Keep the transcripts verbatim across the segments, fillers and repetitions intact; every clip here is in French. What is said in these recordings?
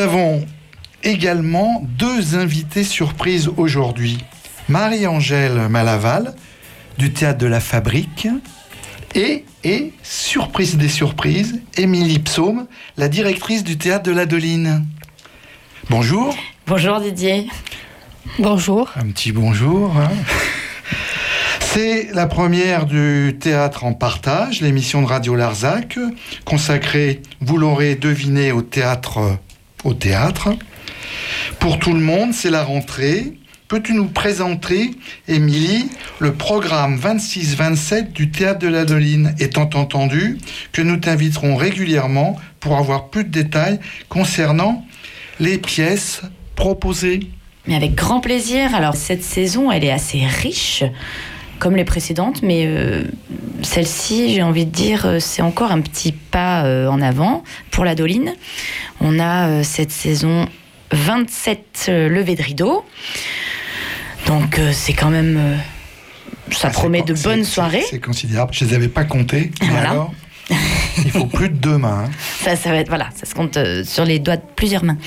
avons également deux invités surprises aujourd'hui. Marie-Angèle Malaval, du Théâtre de la Fabrique, et, et, surprise des surprises, Émilie Psaume, la directrice du Théâtre de l'Adeline. Bonjour. Bonjour Didier. Bonjour. Un petit bonjour. Hein. C'est la première du Théâtre en partage, l'émission de Radio Larzac, consacrée, vous l'aurez deviné, au théâtre, au théâtre. Pour tout le monde, c'est la rentrée. Peux-tu nous présenter, Émilie, le programme vingt-six vingt-sept du Théâtre de l'Adeline, étant entendu que nous t'inviterons régulièrement pour avoir plus de détails concernant les pièces proposées? Mais avec grand plaisir. Alors, cette saison, elle est assez riche, comme les précédentes, mais euh, celle-ci, j'ai envie de dire, c'est encore un petit pas euh, en avant pour l'Adeline. On a euh, cette saison vingt-sept euh, levées de rideau. Donc, euh, c'est quand même... Euh, ça ah, promet de bonnes soirées. C'est considérable. Je ne les avais pas comptées. Mais voilà. Alors, il faut plus de deux mains. Hein. Ça, ça va être, voilà, ça se compte euh, sur les doigts de plusieurs mains.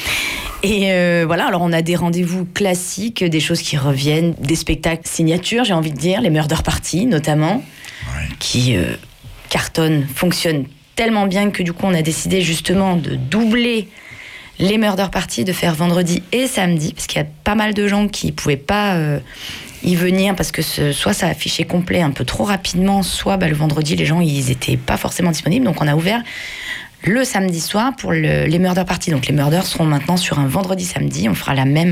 Et euh, voilà, alors on a des rendez-vous classiques, des choses qui reviennent, des spectacles signatures, j'ai envie de dire, les Murder Party notamment, ouais. qui euh, cartonnent, fonctionnent tellement bien que du coup on a décidé justement de doubler les Murder Party, de faire vendredi et samedi, parce qu'il y a pas mal de gens qui ne pouvaient pas euh, y venir, parce que ce, soit ça affichait complet un peu trop rapidement, soit bah, le vendredi les gens ils n'étaient pas forcément disponibles, donc on a ouvert le samedi soir pour le, les Murder Party. Donc les Murders seront maintenant sur un vendredi-samedi. On fera la même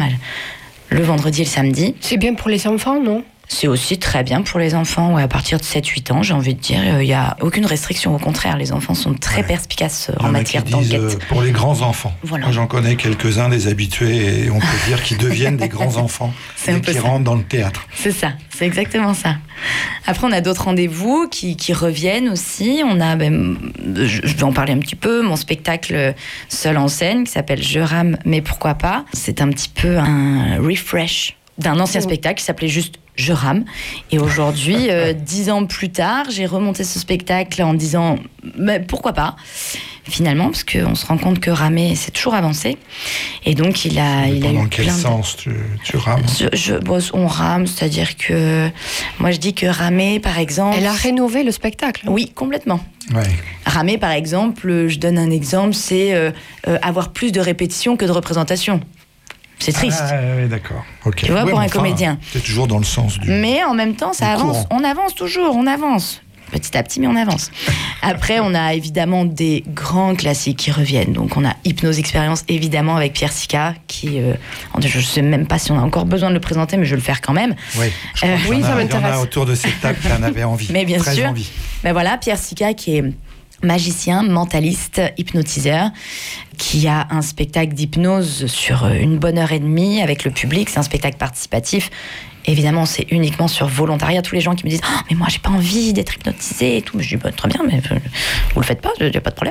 le vendredi et le samedi. C'est bien pour les enfants, non ? C'est aussi très bien pour les enfants, ouais, à partir de sept huit ans, j'ai envie de dire. Il n'y a aucune restriction, au contraire. Les enfants sont très ouais. perspicaces en matière d'enquête. Euh, pour les grands-enfants. Voilà. Moi, j'en connais quelques-uns des habitués, et on peut dire qu'ils deviennent des grands-enfants et qui rentrent dans le théâtre. C'est ça, c'est exactement ça. Après, on a d'autres rendez-vous qui, qui reviennent aussi. On a, ben, je vais en parler un petit peu, mon spectacle seul en scène qui s'appelle Je rame, mais pourquoi pas. C'est un petit peu un refresh d'un ancien spectacle qui s'appelait juste Je rame. Et aujourd'hui, euh, dix ans plus tard, j'ai remonté ce spectacle en disant mais pourquoi pas, finalement, parce qu'on se rend compte que ramer, c'est toujours avancé. Et donc, il a, il a eu dans quel plein de... sens tu, tu rames? je, je, bon, on rame, c'est-à-dire que moi, je dis que ramer, par exemple... Elle a rénové le spectacle. Oui, complètement. Ouais. Ramer, par exemple, je donne un exemple, c'est euh, euh, avoir plus de répétitions que de représentations. C'est triste. Ah, oui, d'accord. Okay. Tu vois, ouais, pour un enfin, comédien. C'est toujours dans le sens du. Mais en même temps, ça avance. Courant. On avance toujours, on avance. Petit à petit, mais on avance. Après, on a évidemment des grands classiques qui reviennent. Donc, on a Hypnose Expérience, évidemment, avec Pierre Sicca, qui... Euh, je ne sais même pas si on a encore besoin de le présenter, mais je vais le faire quand même. Oui, je euh, oui ça a, m'intéresse. Il y en a autour de cette table qui en avait envie. Mais bien Très sûr. Envie. Ben voilà, Pierre Sicca, qui est... magicien, mentaliste, hypnotiseur, qui a un spectacle d'hypnose sur une bonne heure et demie avec le public. C'est un spectacle participatif. Évidemment, c'est uniquement sur volontariat. Tous les gens qui me disent oh, « mais moi, j'ai pas envie d'être hypnotisé et tout », je dis bah, « très bien, mais vous le faites pas, il n'y a pas de problème. »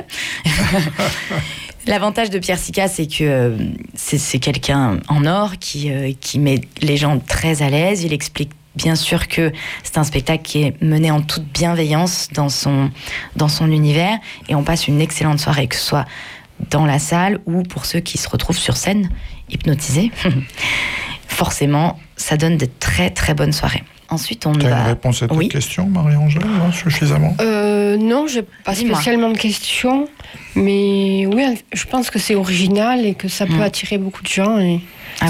L'avantage de Pierre Sicca, c'est que euh, c'est, c'est quelqu'un en or qui, euh, qui met les gens très à l'aise. Il explique bien sûr que c'est un spectacle qui est mené en toute bienveillance dans son, dans son univers, et on passe une excellente soirée, que ce soit dans la salle ou pour ceux qui se retrouvent sur scène, hypnotisés. Forcément, ça donne de très très bonnes soirées. Ensuite, on T'as va... une réponse à ta oui. question, Marie-Angèle, là, suffisamment euh, Non, je n'ai pas Dis-moi. spécialement de questions, mais oui, je pense que c'est original et que ça peut mmh. attirer beaucoup de gens. Et...